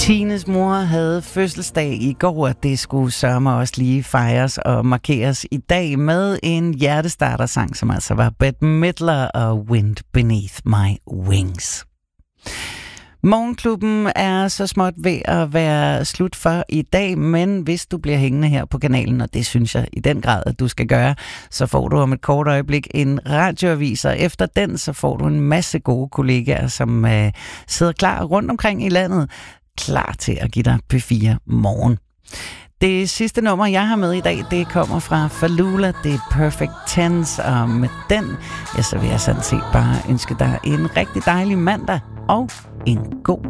Tines mor havde fødselsdag i går, og det skulle sørme også lige fejres og markeres i dag med en hjertestartersang, som altså var Bette Midler og Wind Beneath My Wings. Morgenklubben er så småt ved at være slut for i dag, men hvis du bliver hængende her på kanalen, og det synes jeg i den grad, at du skal gøre, så får du om et kort øjeblik en radioavis, og efter den, så får du en masse gode kollegaer, som sidder klar rundt omkring i landet, klar til at give dig P4 morgen. Det sidste nummer, jeg har med i dag, det kommer fra Falula, det er Perfect Tense, og med den, ja, så vil jeg sådan set bare ønske dig en rigtig dejlig mandag og en god